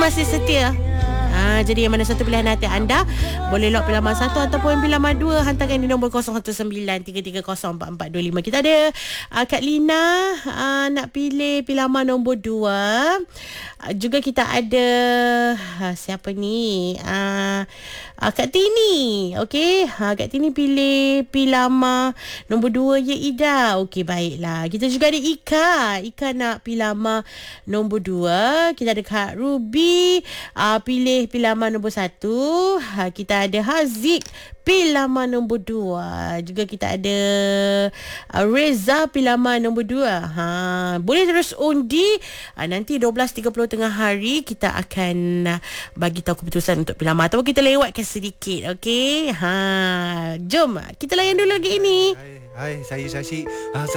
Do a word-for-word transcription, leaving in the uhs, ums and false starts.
masih setia. Ha, jadi yang mana satu pilihan hati anda, boleh lock pilihan satu ataupun pilihan dua, hantarkan di nombor kosong satu sembilan tiga tiga kosong empat empat dua lima. Kita ada uh, Kak Lina uh, nak pilih pilihan nombor dua. Uh, juga kita ada uh, siapa ni? Uh, uh, Kak Tini. Okey, uh, Kak Tini pilih pilihan nombor dua ya Ida. Okey, baiklah. Kita juga ada Ika. Ika nak pilihan nombor dua. Kita ada Kak Ruby uh, pilih pilihan nombor satu. Ha, kita ada Haziq pilihan nombor dua. Juga kita ada uh, Reza pilihan nombor dua. Ha, boleh terus undi. Ha, nanti dua belas tiga puluh tengah hari kita akan uh, bagi tahu keputusan untuk pilihan ataupun kita lewatkan sedikit. Okey. Ha, jom kita layan dulu lagi ini. Hai, hai, saya Syashi. Uh,